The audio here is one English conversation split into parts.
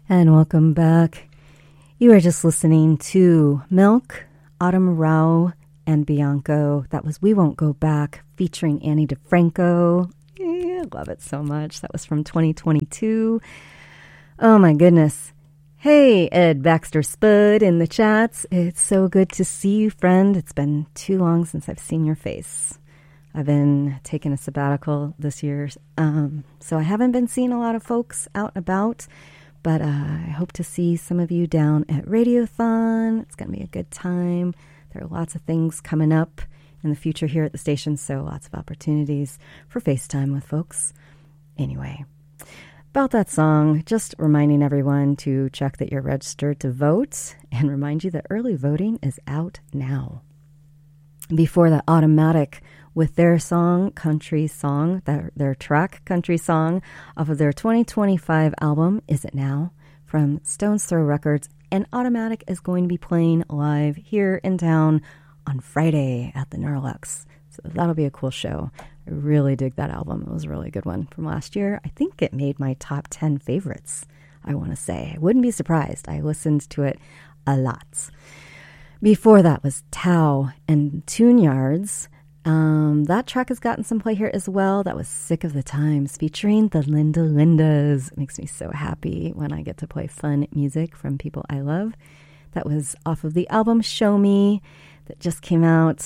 And welcome back. You are just listening to Milk, Autumn Rao, and Bianco. That was We Won't Go Back, featuring Annie DeFranco. I love it so much. That was from 2022. Oh my goodness. Hey, Ed Baxter Spud in the chats. It's so good to see you, friend. It's been too long since I've seen your face. I've been taking a sabbatical this year, so I haven't been seeing a lot of folks out and about. But I hope to see some of you down at Radiothon. It's going to be a good time. There are lots of things coming up in the future here at the station, so lots of opportunities for FaceTime with folks. Anyway, about that song, just reminding everyone to check that you're registered to vote and remind you that early voting is out now. Before that, Automatic with their song, Country Song, their track, Country Song, off of their 2025 album, Is It Now, from Stone's Throw Records. And Automatic is going to be playing live here in town on Friday at the Neurolux. So that'll be a cool show. I really dig that album. It was a really good one from last year. I think it made my top 10 favorites, I want to say. I wouldn't be surprised. I listened to it a lot. Before that was Tao and Tune Yards. That track has gotten some play here as well. That was Sick of the Times, featuring the Linda Lindas. It makes me so happy when I get to play fun music from people I love. That was off of the album Show Me that just came out.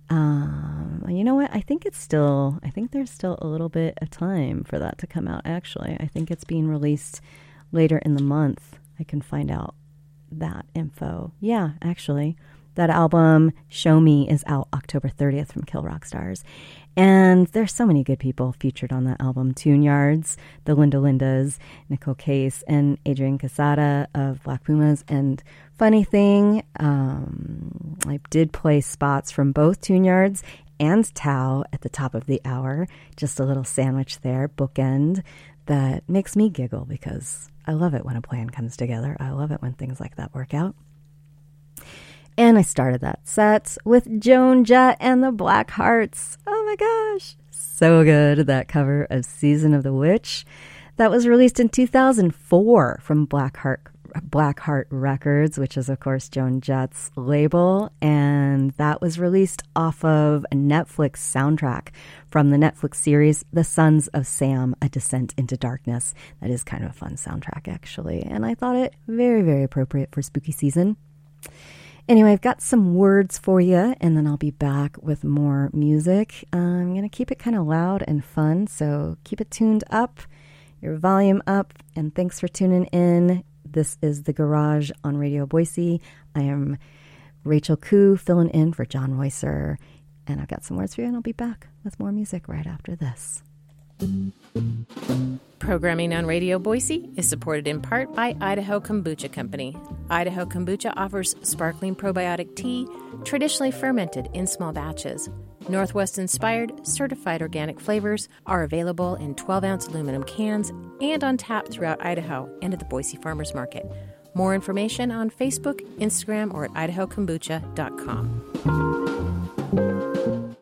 You know what? I think there's still a little bit of time for that to come out, actually. I think it's being released later in the month. I can find out that info. Yeah, actually. That album, Show Me, is out October 30th from Kill Rock Stars. And there's so many good people featured on that album. Tune Yards, the Linda Lindas, Nicole Case, and Adrian Casada of Black Pumas. And funny thing, I did play spots from both Tune Yards and Tao at the top of the hour. Just a little sandwich there, bookend, that makes me giggle because I love it when a plan comes together. I love it when things like that work out. And I started that set with Joan Jett and the Black Hearts. Oh my gosh, so good. That cover of Season of the Witch. That was released in 2004 from Black Heart Records, which is, of course, Joan Jett's label. And that was released off of a Netflix soundtrack from the Netflix series The Sons of Sam, A Descent into Darkness. That is kind of a fun soundtrack, actually. And I thought it very, very appropriate for spooky season. Anyway, I've got some words for you, and then I'll be back with more music. I'm going to keep it kind of loud and fun, so keep it tuned up, your volume up, and thanks for tuning in. This is The Garage on Radio Boise. I am Rachel Koo, filling in for John Roycer, and I've got some words for you, and I'll be back with more music right after this. Programming on Radio Boise is supported in part by Idaho Kombucha Company. Idaho Kombucha offers sparkling probiotic tea, traditionally fermented in small batches. Northwest-inspired, certified organic flavors are available in 12-ounce aluminum cans and on tap throughout Idaho and at the Boise Farmers Market. More information on Facebook, Instagram, or at idahokombucha.com.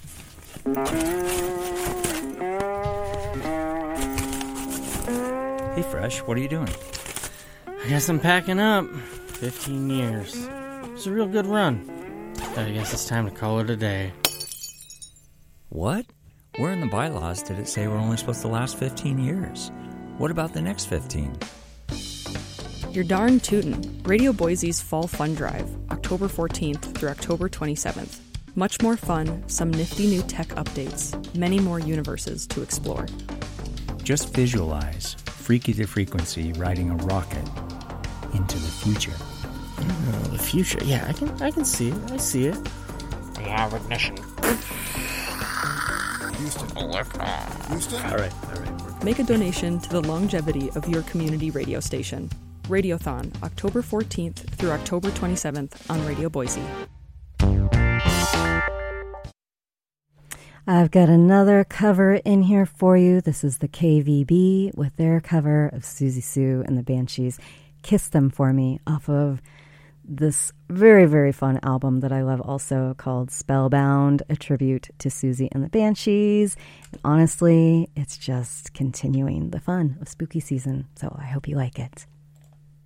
Hey, Fresh, what are you doing? I guess I'm packing up. 15 years. It's a real good run. But I guess it's time to call it a day. What? Where in the bylaws did it say we're only supposed to last 15 years? What about the next 15? You're darn tootin'. Radio Boise's Fall Fun Drive, October 14th through October 27th. Much more fun, some nifty new tech updates, many more universes to explore. Just visualize Freaky to Frequency riding a rocket into the future. Oh, the future. Yeah, I can see it. I see it. We have ignition. Houston. Houston? All right. Make a donation to the longevity of your community radio station. Radiothon, October 14th through October 27th on Radio Boise. I've got another cover in here for you. This is the KVB with their cover of Susie Sue and the Banshees, Kiss Them For Me, off of this very, very fun album that I love also called Spellbound, a tribute to Susie and the Banshees. And honestly, it's just continuing the fun of spooky season, so I hope you like it.